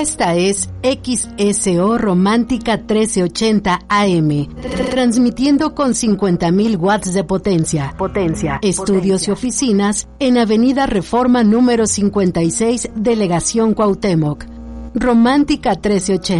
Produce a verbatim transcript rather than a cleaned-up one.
Esta es X S O Romántica trece ochenta A M, transmitiendo con cincuenta mil watts de potencia. Potencia. Estudios potencia. Y oficinas en Avenida Reforma número cincuenta y seis, Delegación Cuauhtémoc. Romántica trece ochenta.